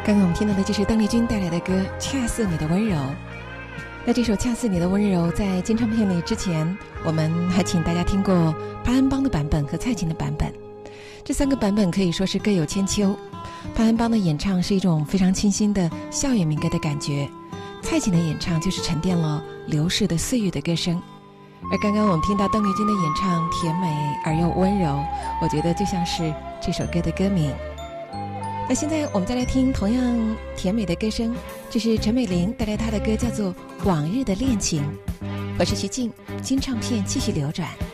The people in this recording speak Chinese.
刚刚我们听到的就是邓丽君带来的歌《恰似你的温柔》。那这首《恰似你的温柔》在金唱片里之前，我们还请大家听过潘安邦的版本和蔡琴的版本。这三个版本可以说是各有千秋。潘安邦的演唱是一种非常清新的校园民歌的感觉，蔡琴的演唱就是沉淀了流逝的岁月的歌声。而刚刚我们听到邓丽君的演唱，甜美而又温柔，我觉得就像是这首歌的歌名。那现在我们再来听同样甜美的歌声，这是陈美玲带来她的歌，叫做《往日的恋情》。我是徐静，金唱片继续流转。